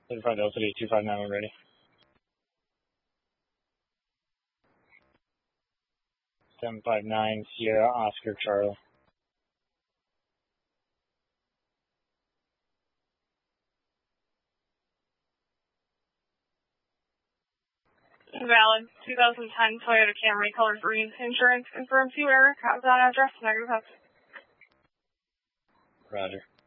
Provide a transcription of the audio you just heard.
Certified Delta 259 when ready. 759 Sierra Oscar Charlie. Valid. 2010 Toyota Camry, color green. Insurance confirmed to Eric. How's that address? Negative. Roger.